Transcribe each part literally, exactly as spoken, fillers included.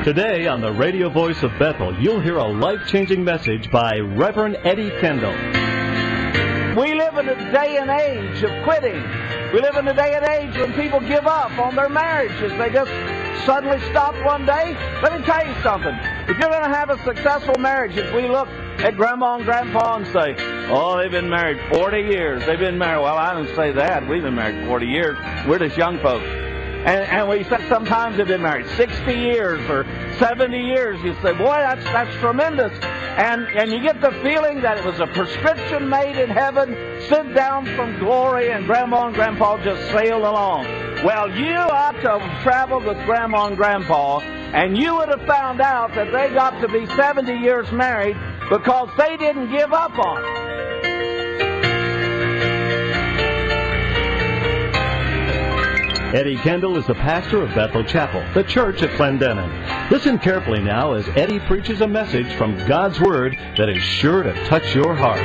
Today on the Radio Voice of Bethel, you'll hear a life-changing message by Reverend Eddie Kendall. We live in a day and age of quitting. We live in a day and age when people give up on their marriages. They just suddenly stop one day. Let me tell you something. If you're going to have a successful marriage, if we look at Grandma and Grandpa and say, oh, they've been married forty years. They've been married. Well, I don't say that. We've been married forty years. We're just young folks. And, and we say sometimes they've been married sixty years or seventy years. You say, boy, that's that's tremendous. And and you get the feeling that it was a prescription made in heaven, sent down from glory, and Grandma and Grandpa just sailed along. Well, you ought to have traveled with Grandma and Grandpa, and you would have found out that they got to be seventy years married because they didn't give up on it. Eddie Kendall is the pastor of Bethel Chapel, the church at Clendenin. Listen carefully now as Eddie preaches a message from God's Word that is sure to touch your heart.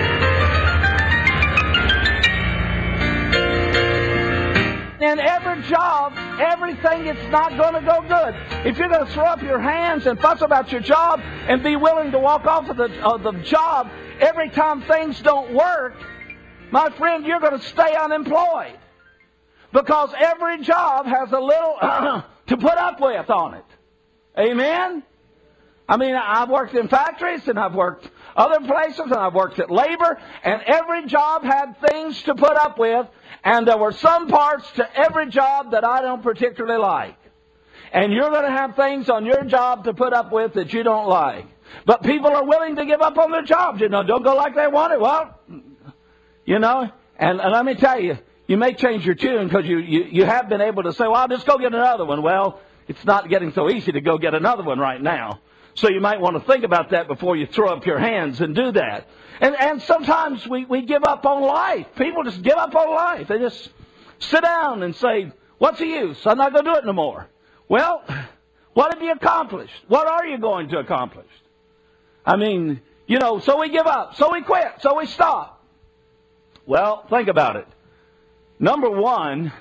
In every job, everything is not going to go good. If you're going to throw up your hands and fuss about your job and be willing to walk off of the, of the job every time things don't work, my friend, you're going to stay unemployed. Because every job has a little to put up with on it. Amen? I mean, I've worked in factories, and I've worked other places, and I've worked at labor, and every job had things to put up with, and there were some parts to every job that I don't particularly like. And you're going to have things on your job to put up with that you don't like. But people are willing to give up on their jobs. You know, don't go like they want it. Well, you know, and, and let me tell you, you may change your tune because you, you, you have been able to say, well, I'll just go get another one. Well, it's not getting so easy to go get another one right now. So you might want to think about that before you throw up your hands and do that. And and sometimes we, we give up on life. People just give up on life. They just sit down and say, what's the use? I'm not going to do it no more. Well, what have you accomplished? What are you going to accomplish? I mean, you know, so we give up. So we quit. So we stop. Well, think about it. Number one,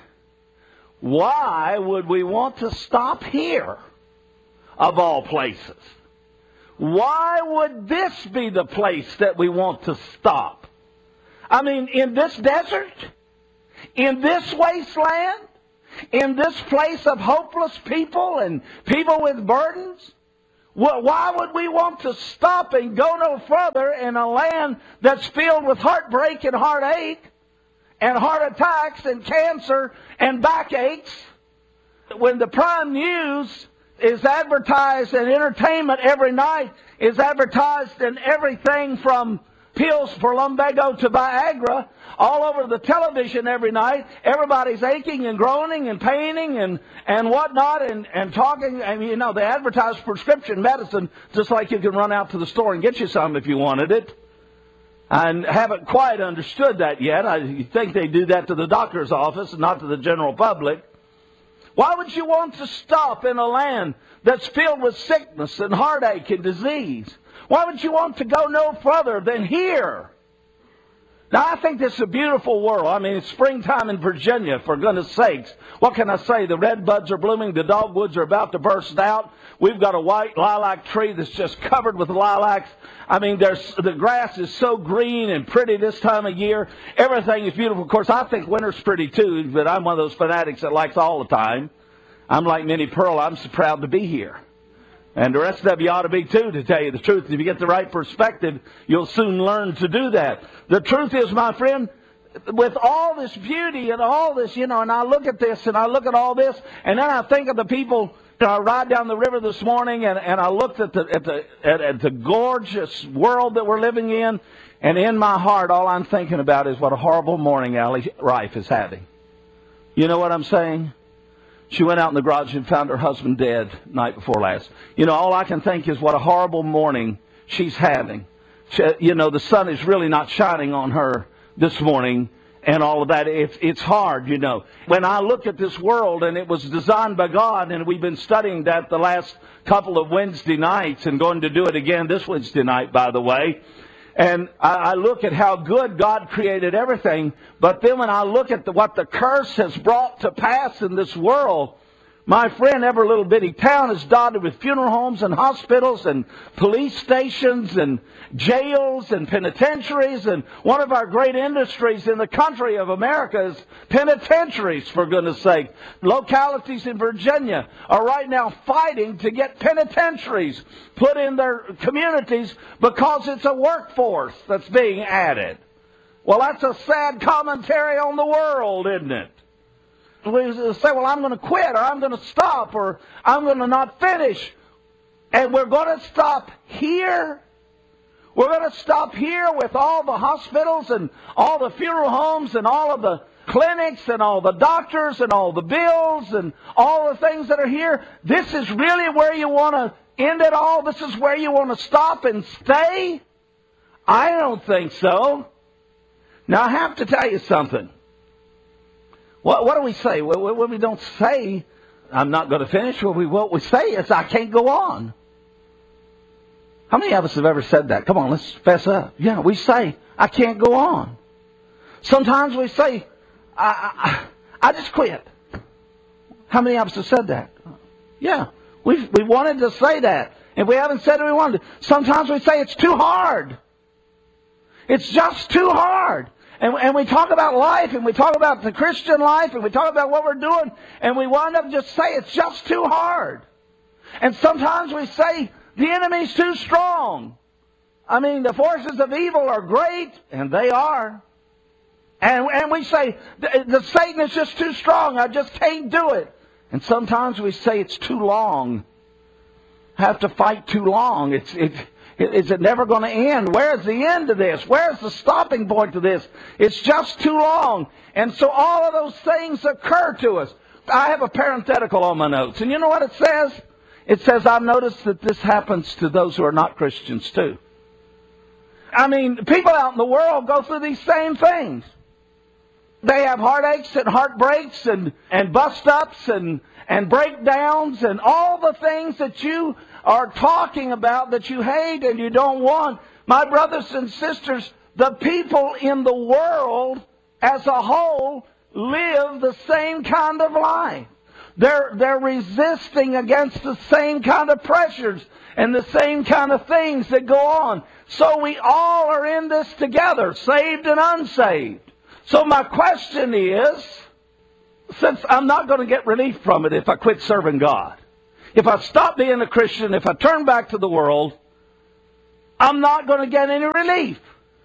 why would we want to stop here, of all places? Why would this be the place that we want to stop? I mean, in this desert? In this wasteland? In this place of hopeless people and people with burdens? Why would we want to stop and go no further in a land that's filled with heartbreak and heartache? And heart attacks and cancer and backaches, when the prime news is advertised and entertainment every night is advertised in everything from pills for lumbago to Viagra, all over the television every night, everybody's aching and groaning and paining and, and whatnot and, and talking. I mean, you know, they advertise prescription medicine just like you can run out to the store and get you some if you wanted it. I haven't quite understood that yet. I think they do that to the doctor's office and not to the general public. Why would you want to stop in a land that's filled with sickness and heartache and disease? Why would you want to go no further than here? Now, I think this is a beautiful world. I mean, it's springtime in Virginia, for goodness sakes. What can I say? The red buds are blooming. The dogwoods are about to burst out. We've got a white lilac tree that's just covered with lilacs. I mean, there's the grass is so green and pretty this time of year. Everything is beautiful. Of course, I think winter's pretty too, but I'm one of those fanatics that likes all the time. I'm like Minnie Pearl. I'm so proud to be here. And the rest of you ought to be too, to tell you the truth. If you get the right perspective, you'll soon learn to do that. The truth is, my friend, with all this beauty and all this, you know, and I look at this and I look at all this, and then I think of the people. I ride down the river this morning, and, and I looked at the at the at, at the gorgeous world that we're living in, and in my heart, all I'm thinking about is what a horrible morning Allie Rife is having. You know what I'm saying? She went out in the garage and found her husband dead night before last. You know, all I can think is what a horrible morning she's having. She, you know, the sun is really not shining on her this morning. And all of that, it's, it's hard, you know. When I look at this world, and it was designed by God, and we've been studying that the last couple of Wednesday nights, and going to do it again this Wednesday night, by the way. And I, I look at how good God created everything, but then when I look at the, what the curse has brought to pass in this world, My friend, every little bitty town is dotted with funeral homes and hospitals and police stations and jails and penitentiaries. And one of our great industries in the country of America is penitentiaries, for goodness sake. Localities in Virginia are right now fighting to get penitentiaries put in their communities because it's a workforce that's being added. Well, that's a sad commentary on the world, isn't it? We say, well, I'm going to quit, or I'm going to stop, or I'm going to not finish. And we're going to stop here. We're going to stop here with all the hospitals and all the funeral homes and all of the clinics and all the doctors and all the bills and all the things that are here. This is really where you want to end it all? This is where you want to stop and stay? I don't think so. Now, I have to tell you something. What, what do we say? Well, when we don't say, I'm not going to finish, well, we, what we say is, I can't go on. How many of us have ever said that? Come on, let's fess up. Yeah, we say, I can't go on. Sometimes we say, I, I, I just quit. How many of us have said that? Yeah, we we wanted to say that. And we haven't said it we wanted to. Sometimes we say it's too hard. It's just too hard. And, and we talk about life, and we talk about the Christian life, and we talk about what we're doing, and we wind up just say it's just too hard. And sometimes we say the enemy's too strong. I mean, the forces of evil are great, and they are. And, and we say, the, the Satan is just too strong, I just can't do it. And sometimes we say it's too long. I have to fight too long. It's it. Is it never going to end? Where's the end to this? Where's the stopping point to this? It's just too long. And so all of those things occur to us. I have a parenthetical on my notes. And you know what it says? It says, I've noticed that this happens to those who are not Christians too. I mean, people out in the world go through these same things. They have heartaches and heartbreaks and, and bust-ups and, and breakdowns and all the things that you are talking about that you hate and you don't want. My brothers and sisters, the people in the world as a whole live the same kind of life. They're, they're resisting against the same kind of pressures and the same kind of things that go on. So we all are in this together, saved and unsaved. So my question is, since I'm not going to get relief from it if I quit serving God, if I stop being a Christian, if I turn back to the world, I'm not going to get any relief.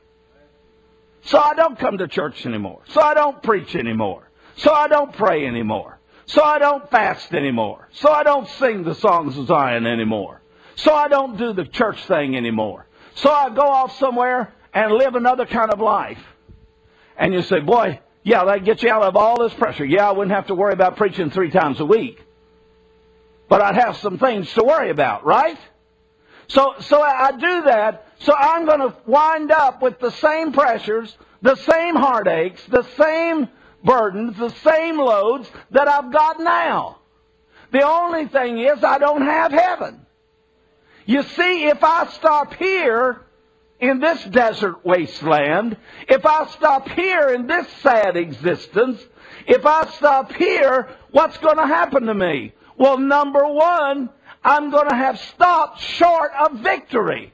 So I don't come to church anymore. So I don't preach anymore. So I don't pray anymore. So I don't fast anymore. So I don't sing the songs of Zion anymore. So I don't do the church thing anymore. So I go off somewhere and live another kind of life. And you say, boy, yeah, that gets you out of all this pressure. Yeah, I wouldn't have to worry about preaching three times a week. But I'd have some things to worry about, right? So, so I do that. So I'm going to wind up with the same pressures, the same heartaches, the same burdens, the same loads that I've got now. The only thing is I don't have heaven. You see, if I stop here in this desert wasteland, if I stop here in this sad existence, if I stop here, what's going to happen to me? Well, number one, I'm going to have stopped short of victory.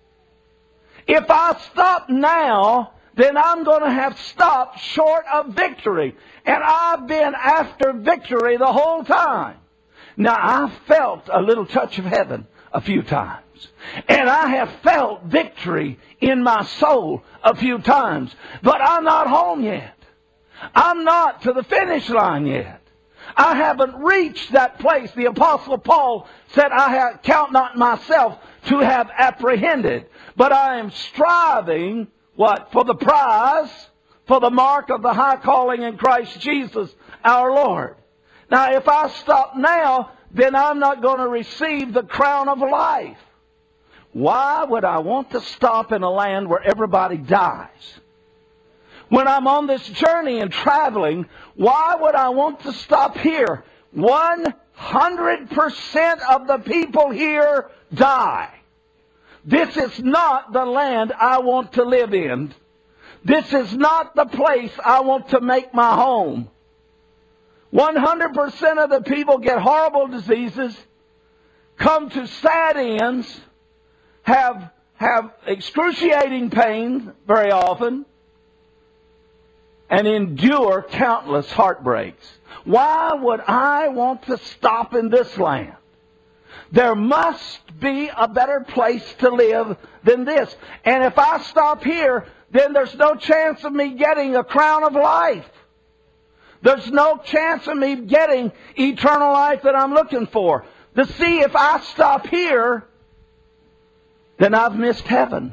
If I stop now, then I'm going to have stopped short of victory. And I've been after victory the whole time. Now, I felt a little touch of heaven a few times. And I have felt victory in my soul a few times. But I'm not home yet. I'm not to the finish line yet. I haven't reached that place. The Apostle Paul said, I have, count not myself to have apprehended, but I am striving, what? For the prize, for the mark of the high calling in Christ Jesus our Lord. Now, if I stop now, then I'm not going to receive the crown of life. Why would I want to stop in a land where everybody dies? When I'm on this journey and traveling, why would I want to stop here? one hundred percent of the people here die. This is not the land I want to live in. This is not the place I want to make my home. one hundred percent of the people get horrible diseases, come to sad ends, have, have excruciating pain very often, and endure countless heartbreaks. Why would I want to stop in this land? There must be a better place to live than this. And if I stop here, then there's no chance of me getting a crown of life. There's no chance of me getting eternal life that I'm looking for. To see if I stop here, then I've missed heaven.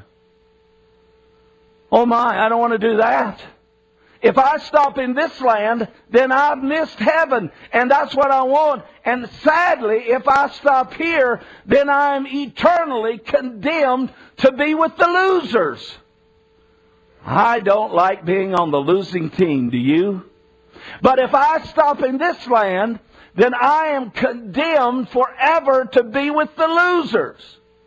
Oh my, I don't want to do that. If I stop in this land, then I've missed heaven. And that's what I want. And sadly, if I stop here, then I'm eternally condemned to be with the losers. I don't like being on the losing team, do you? But if I stop in this land, then I am condemned forever to be with the losers.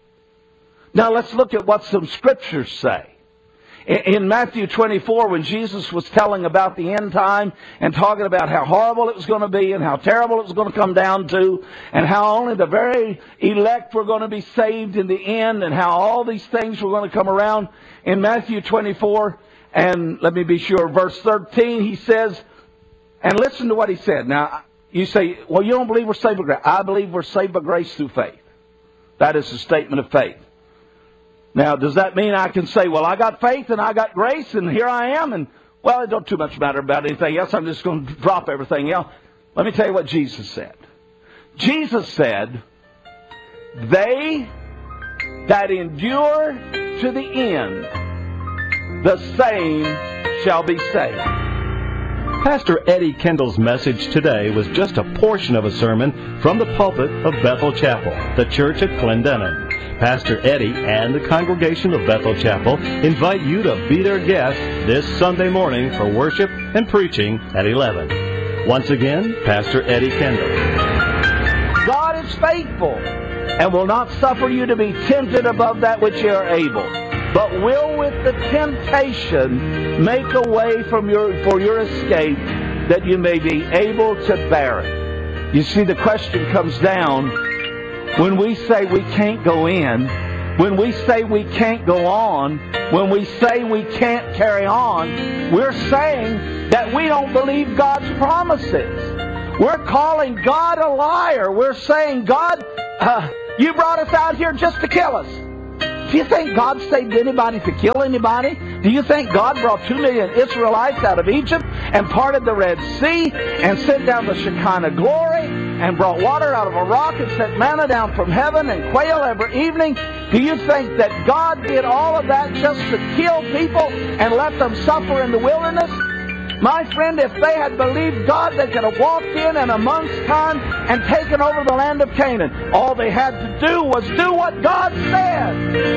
Now let's look at what some scriptures say. In Matthew twenty-four, when Jesus was telling about the end time and talking about how horrible it was going to be and how terrible it was going to come down to and how only the very elect were going to be saved in the end and how all these things were going to come around, in Matthew twenty-four, and let me be sure, verse thirteen, he says, and listen to what he said. Now, you say, well, you don't believe we're saved by grace. I believe we're saved by grace through faith. That is a statement of faith. Now, does that mean I can say, well, I got faith and I got grace and here I am, and, well, it don't too much matter about anything else. I'm just going to drop everything else. Let me tell you what Jesus said. Jesus said, they that endure to the end, the same shall be saved. Pastor Eddie Kendall's message today was just a portion of a sermon from the pulpit of Bethel Chapel, the church at Clendenin. Pastor Eddie and the congregation of Bethel Chapel invite you to be their guest this Sunday morning for worship and preaching at eleven. Once again, Pastor Eddie Kendall. God is faithful and will not suffer you to be tempted above that which you are able, but will with the temptation make a way from your, for your escape, that you may be able to bear it. You see, the question comes down, when we say we can't go in, when we say we can't go on, when we say we can't carry on, we're saying that we don't believe God's promises. We're calling God a liar. We're saying, God, uh, you brought us out here just to kill us. Do you think God saved anybody to kill anybody? Do you think God brought two million Israelites out of Egypt and parted the Red Sea and sent down the Shekinah glory and brought water out of a rock and sent manna down from heaven and quail every evening? Do you think that God did all of that just to kill people and let them suffer in the wilderness? My friend, if they had believed God, they could have walked in in a month's time and taken over the land of Canaan. All they had to do was do what God said.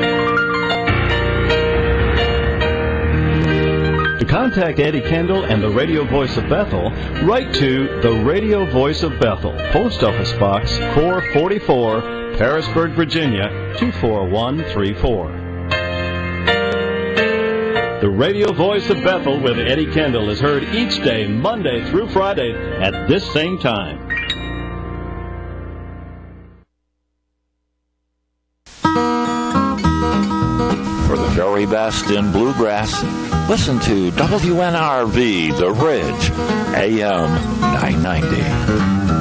To contact Eddie Kendall and the Radio Voice of Bethel, write to the Radio Voice of Bethel, Post Office Box four forty-four, Harrisburg, Virginia two four one three four. The Radio Voice of Bethel with Eddie Kendall is heard each day, Monday through Friday, at this same time. For the very best in bluegrass, listen to W N R V The Ridge, A M nine ninety.